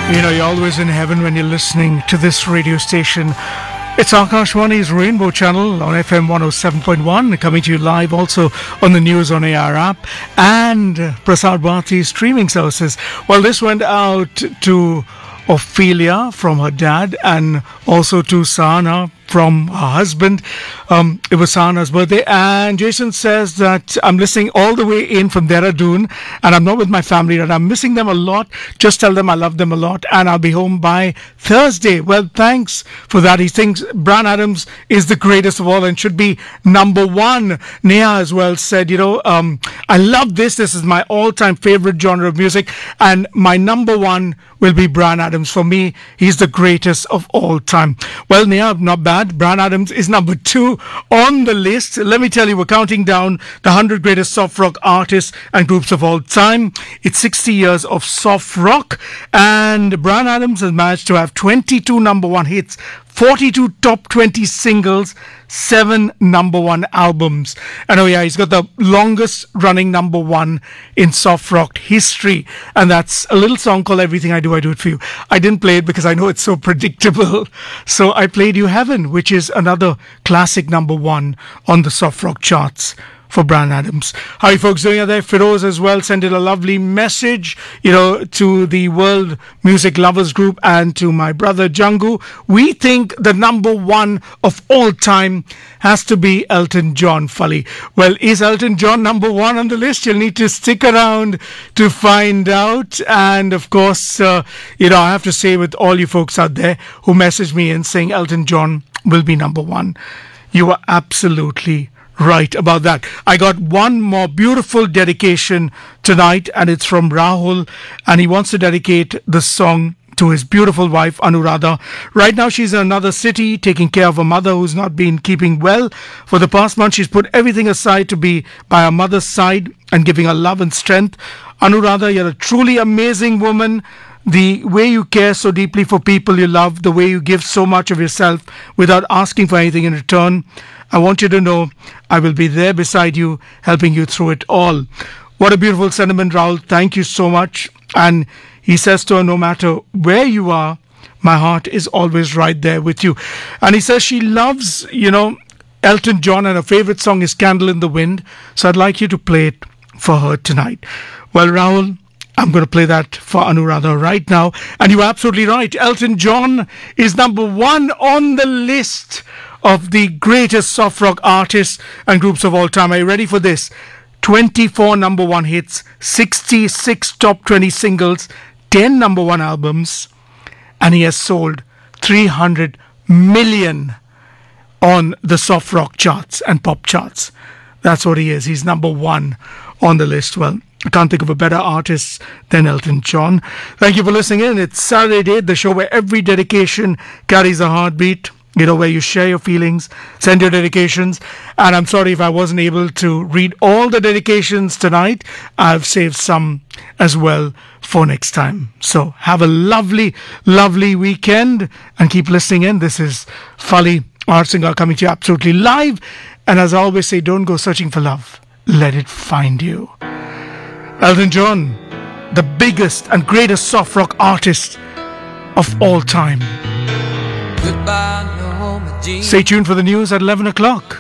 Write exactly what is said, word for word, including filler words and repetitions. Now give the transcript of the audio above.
You know, you're always in heaven when you're listening to this radio station. It's Akashwani's Rainbow Channel on F M one oh seven point one, coming to you live also on the News on A R app and Prasar Bharati streaming services. Well, this went out to Ophelia from her dad and also to Sana from her husband. Um, it was Sana's birthday, and Jason says that I'm listening all the way in from Dehradun and I'm not with my family and I'm missing them a lot. Just tell them I love them a lot and I'll be home by Thursday. Well, thanks for that. He thinks Bryan Adams is the greatest of all and should be number one. Neha as well said, you know, um, I love this. This is my all-time favorite genre of music and my number one will be Bryan Adams. For me, he's the greatest of all time. Well, Neha, not bad. Bryan Adams is number two on the list. Let me tell you, we're counting down the one hundred greatest soft rock artists and groups of all time. It's sixty years of soft rock, and Bryan Adams has managed to have twenty-two number one hits, forty-two top twenty singles, seven number one albums. And oh yeah, he's got the longest running number one in soft rock history, and that's a little song called Everything I Do, I Do It For You. I didn't play it because I know it's so predictable, so I played You Heaven, which is another classic number one on the soft rock charts for Bryan Adams. How are you folks doing out there? Feroz as well sent in a lovely message, you know, to the World Music Lovers Group and to my brother Django. We think the number one of all time has to be Elton John, Fully. Well, is Elton John number one on the list? You'll need to stick around to find out. And of course, uh, you know, I have to say with all you folks out there who messaged me in saying Elton John will be number one, you are absolutely right about that. I got one more beautiful dedication tonight, and it's from Rahul, and he wants to dedicate the song to his beautiful wife Anuradha. Right now she's in another city taking care of her mother who's not been keeping well. For the past month she's put everything aside to be by her mother's side and giving her love and strength. Anuradha, you're a truly amazing woman. The way you care so deeply for people you love, the way you give so much of yourself without asking for anything in return, I want you to know I will be there beside you, helping you through it all. What a beautiful sentiment, Rahul. Thank you so much. And he says to her, no matter where you are, my heart is always right there with you. And he says she loves, you know, Elton John, and her favorite song is Candle in the Wind. So I'd like you to play it for her tonight. Well, Rahul, I'm going to play that for Anuradha right now. And you're absolutely right. Elton John is number one on the list of the greatest soft rock artists and groups of all time. Are you ready for this? twenty-four number one hits, sixty-six top twenty singles, ten number one albums, and he has sold three hundred million on the soft rock charts and pop charts. That's what he is. He's number one on the list. Well, I can't think of a better artist than Elton John. Thank you for listening in. It's Saturday Date, the show where every dedication carries a heartbeat. You know, where you share your feelings, send your dedications. And I'm sorry if I wasn't able to read all the dedications tonight. I've saved some as well for next time. So have a lovely, lovely weekend and keep listening in. This is Fully Art Singer coming to you absolutely live. And as I always say, don't go searching for love. Let it find you. Elton John, the biggest and greatest soft rock artist of all time. Goodbye, no, Stay tuned for the news at eleven o'clock.